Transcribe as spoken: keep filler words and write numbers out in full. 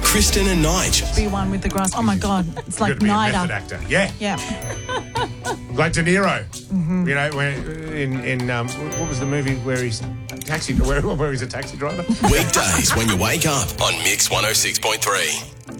Kristen and Nige. Be one with the grass. Oh, my God. It's like Could be a Nida. method actor. Yeah. Yeah. Like De Niro. Mm-hmm. You know, when, in, in um, what was the movie where he's taxi, where, where he's a taxi driver? Weekdays when you wake up on Mix one oh six point three.